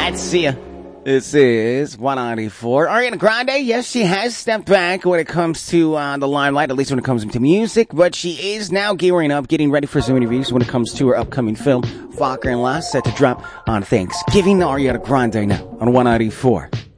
See ya. This is 194. Ariana Grande, yes, she has stepped back when it comes to the limelight, at least when it comes to music, but she is now gearing up, getting ready for some interviews when it comes to her upcoming film, Fokker and Last, set to drop on Thanksgiving. Ariana Grande now on 194.